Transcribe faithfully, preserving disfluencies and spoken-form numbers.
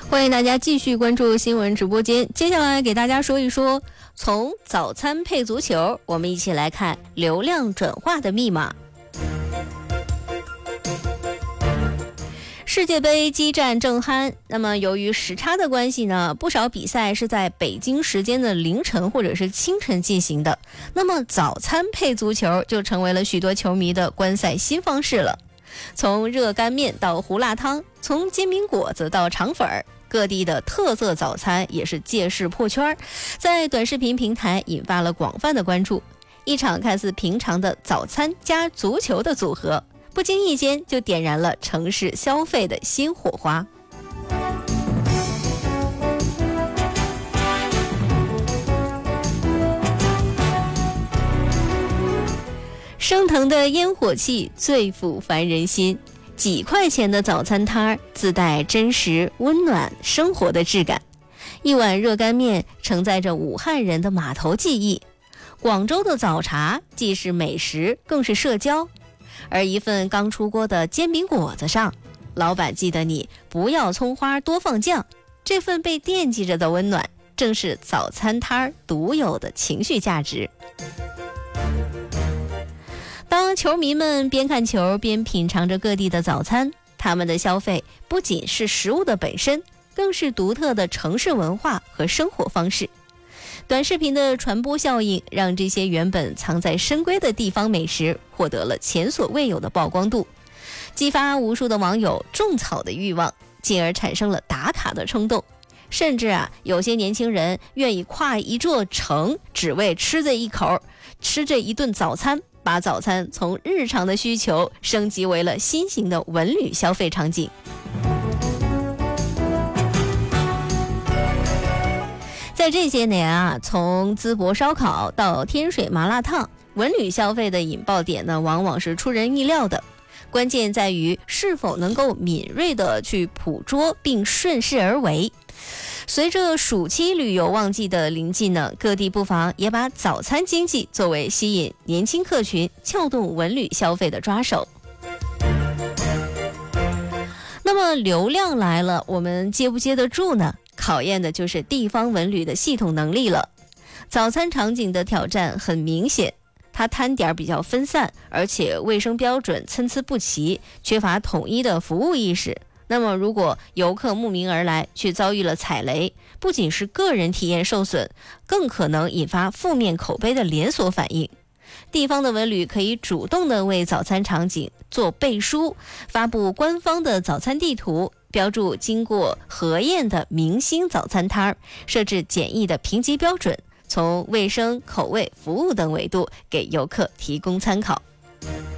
欢迎大家继续关注新闻直播间。接下来给大家说一说，从早餐配足球，我们一起来看流量转化的密码。世界杯激战正酣，那么由于时差的关系呢，不少比赛是在北京时间的凌晨或者是清晨进行的。那么早餐配足球就成为了许多球迷的观赛新方式了。从热干面到胡辣汤，从煎饼果子到肠粉儿，各地的特色早餐也是借势破圈，在短视频平台引发了广泛的关注。一场看似平常的早餐加足球的组合，不经意间就点燃了城市消费的新火花。升腾的烟火气最抚凡人心，几块钱的早餐摊儿自带真实温暖生活的质感。一碗热干面承载着武汉人的码头记忆，广州的早茶既是美食更是社交。而一份刚出锅的煎饼果子上，老板记得你不要葱花多放酱，这份被惦记着的温暖正是早餐摊独有的情绪价值。当球迷们边看球边品尝着各地的早餐，他们的消费不仅是食物的本身，更是独特的城市文化和生活方式。短视频的传播效应让这些原本藏在深闺的地方美食获得了前所未有的曝光度，激发无数的网友种草的欲望，进而产生了打卡的冲动。甚至啊，有些年轻人愿意跨一座城，只为吃这一口，吃这一顿早餐，把早餐从日常的需求升级为了新型的文旅消费场景。在这些年啊，从淄博烧烤到天水麻辣烫，文旅消费的引爆点呢，往往是出人意料的。关键在于是否能够敏锐地去捕捉并顺势而为。随着暑期旅游旺季的临近呢，各地不妨也把早餐经济作为吸引年轻客群、撬动文旅消费的抓手。那么流量来了，我们接不接得住呢？考验的就是地方文旅的系统能力了。早餐场景的挑战很明显，它摊点比较分散，而且卫生标准参差不齐，缺乏统一的服务意识。那么如果游客慕名而来，却遭遇了踩雷，不仅是个人体验受损，更可能引发负面口碑的连锁反应。地方的文旅可以主动的为早餐场景做背书，发布官方的早餐地图，标注经过核验的明星早餐摊，设置简易的评级标准，从卫生、口味、服务等维度给游客提供参考。